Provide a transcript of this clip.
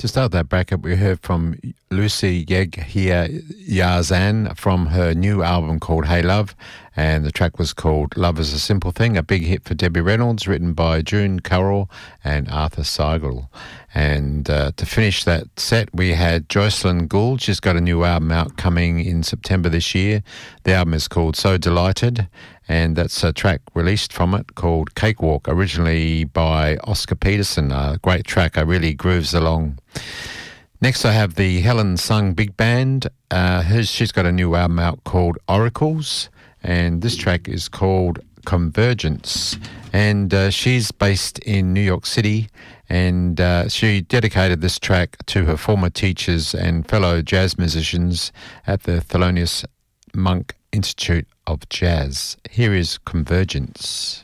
To start that bracket, we heard from Lucy Yeghia Yazan from her new album called Hey Love, and the track was called Love is a Simple Thing, a big hit for Debbie Reynolds, written by June Carroll and Arthur Seigel. And to finish that set, we had Jocelyn Gould. She's got a new album out coming in September this year. The album is called So Delighted, and that's a track released from it called Cakewalk, originally by Oscar Peterson. A great track, it really grooves along. Next I have the Helen Sung Big Band. She's got a new album out called Oracles, and this track is called Convergence. And she's based in New York City, and she dedicated this track to her former teachers and fellow jazz musicians at the Thelonious Monk Institute of Jazz. Here is Convergence.